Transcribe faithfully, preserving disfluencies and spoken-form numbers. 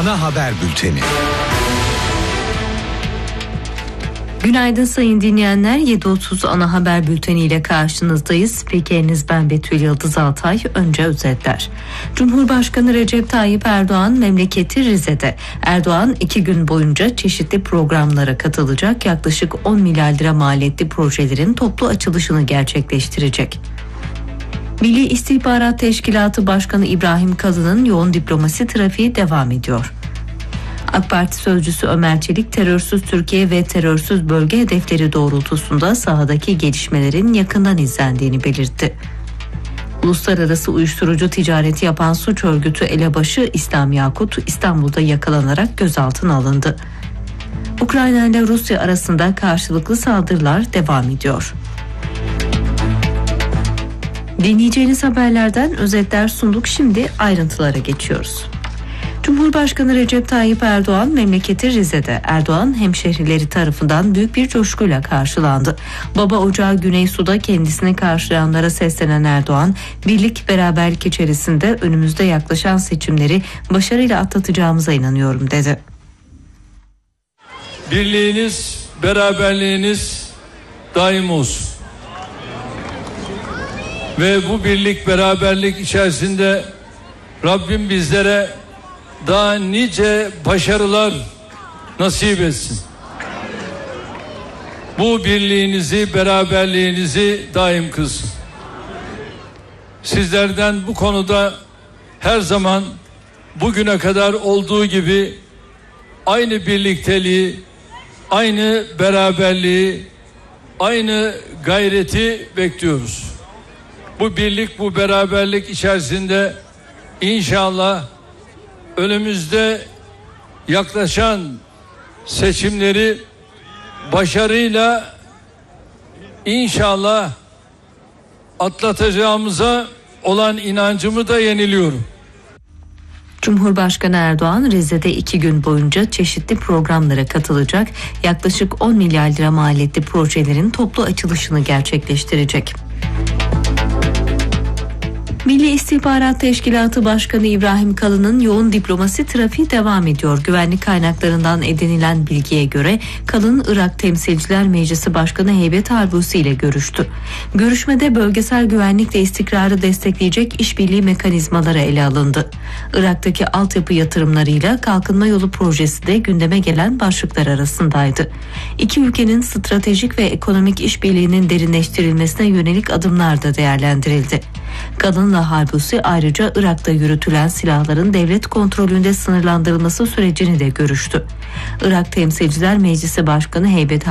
Ana haber bülteni. Günaydın sayın dinleyenler. yedi otuz ana haber bülteniyle karşınızdayız. Spikeriniz ben Betül Yıldız Altay. Önce özetler. Cumhurbaşkanı Recep Tayyip Erdoğan memleketi Rize'de. Erdoğan iki gün boyunca çeşitli programlara katılacak, yaklaşık on milyar lira maliyetli projelerin toplu açılışını gerçekleştirecek. Milli İstihbarat Teşkilatı Başkanı İbrahim Kalın'ın yoğun diplomasi trafiği devam ediyor. AK Parti sözcüsü Ömer Çelik, terörsüz Türkiye ve terörsüz bölge hedefleri doğrultusunda sahadaki gelişmelerin yakından izlendiğini belirtti. Uluslararası uyuşturucu ticareti yapan suç örgütü elebaşı İslam Yakut İstanbul'da yakalanarak gözaltına alındı. Ukrayna ile Rusya arasında karşılıklı saldırılar devam ediyor. Dinleyeceğiniz haberlerden özetler sunduk, şimdi ayrıntılara geçiyoruz. Cumhurbaşkanı Recep Tayyip Erdoğan memleketi Rize'de. Erdoğan hemşehrileri tarafından büyük bir coşkuyla karşılandı. Baba ocağı Güneysu'da kendisini karşılayanlara seslenen Erdoğan, birlik beraberlik içerisinde önümüzde yaklaşan seçimleri başarıyla atlatacağımıza inanıyorum dedi. Birliğiniz, beraberliğiniz daim olsun. Ve bu birlik beraberlik içerisinde Rabbim bizlere daha nice başarılar nasip etsin. Bu birliğinizi, beraberliğinizi daim kılsın. Sizlerden bu konuda her zaman bugüne kadar olduğu gibi aynı birlikteliği, aynı beraberliği, aynı gayreti bekliyoruz. Bu birlik, bu beraberlik içerisinde inşallah önümüzde yaklaşan seçimleri başarıyla inşallah atlatacağımıza olan inancımı da yeniliyorum. Cumhurbaşkanı Erdoğan Rize'de iki gün boyunca çeşitli programlara katılacak, yaklaşık on milyar lira maliyetli projelerin toplu açılışını gerçekleştirecek. Milli İstihbarat Teşkilatı Başkanı İbrahim Kalın'ın yoğun diplomasi trafiği devam ediyor. Güvenlik kaynaklarından edinilen bilgiye göre Kalın, Irak Temsilciler Meclisi Başkanı Heybet Halbusi ile görüştü. Görüşmede bölgesel güvenlik ve istikrarı destekleyecek işbirliği mekanizmaları ele alındı. Irak'taki altyapı yatırımlarıyla kalkınma yolu projesi de gündeme gelen başlıklar arasındaydı. İki ülkenin stratejik ve ekonomik işbirliğinin derinleştirilmesine yönelik adımlar da değerlendirildi. Kalın'la Halbusi ayrıca Irak'ta yürütülen silahların devlet kontrolünde sınırlandırılması sürecini de görüştü. Irak Temsilciler Meclisi Başkanı Heybet